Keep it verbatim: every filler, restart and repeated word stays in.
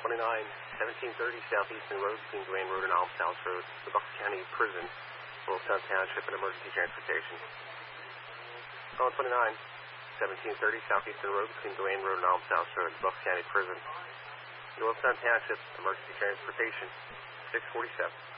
twenty-nine, seventeen thirty Southeastern Road between Duane Road and Alms House Road, the Bucks County Prison, Williamstown Township, and emergency transportation. Call twenty-nine, seventeen thirty Southeastern Road between Duane Road and Alms House Road, the Bucks County Prison, Williamstown Township, emergency transportation, six forty-seven.